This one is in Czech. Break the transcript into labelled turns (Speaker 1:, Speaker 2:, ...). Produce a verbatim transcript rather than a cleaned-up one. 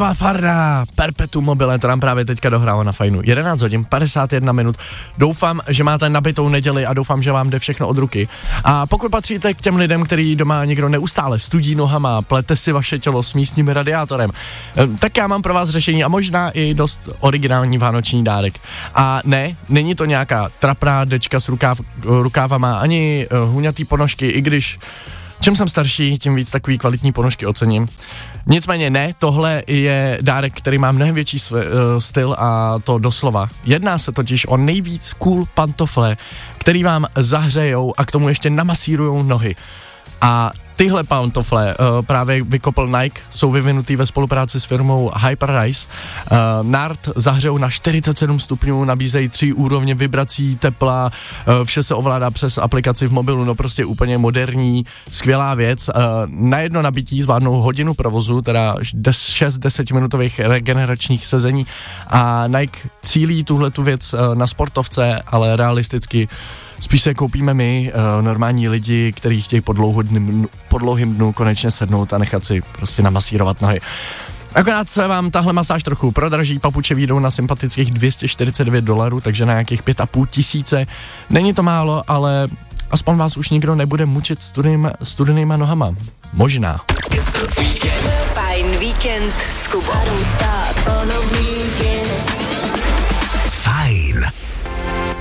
Speaker 1: Eva Farná, Perpetuum mobile, to nám právě teďka dohrálo na Fajnu. jedenáct hodin, padesát jedna minut. Doufám, že máte nabitou neděli a doufám, že vám jde všechno od ruky. A pokud patříte k těm lidem, který doma někdo neustále studí nohama, plete si vaše tělo s místním radiátorem, tak já mám pro vás řešení a možná i dost originální vánoční dárek. A ne, není to nějaká trapná dečka s rukáv, rukávama, ani huňatý ponožky, i když čím jsem starší, tím víc takový kvalitní ponožky ocením. Nicméně ne, tohle je dárek, který má mnohem větší sv- styl a to doslova. Jedná se totiž o nejvíc cool pantofle, který vám zahřejou a k tomu ještě namasírujou nohy. A tyhle pantofle uh, právě vykopl Nike, jsou vyvinutý ve spolupráci s firmou Hyperrise. Uh, Nart zahřejou na čtyřicet sedm stupňů, nabízejí tři úrovně vibrací, tepla, uh, vše se ovládá přes aplikaci v mobilu, no prostě úplně moderní, skvělá věc. Uh, na jedno nabití zvládnou hodinu provozu, teda šest desetiminutových regeneračních sezení a Nike cílí tuhletu věc uh, na sportovce, ale realisticky spíš se koupíme my, uh, normální lidi, kteří chtějí po, dlouho dny, po dlouhým dnu konečně sednout a nechat si prostě namasírovat nohy. Akorát se vám tahle masáž trochu prodraží, papuče výjdou na sympatických dvě stě čtyřicet devět dolarů, takže na nějakých pět a půl tisíce. Není to málo, ale aspoň vás už nikdo nebude mučit studeným, studenýma nohama. Možná.
Speaker 2: Fajn víkend s Kubou.
Speaker 3: Fajn.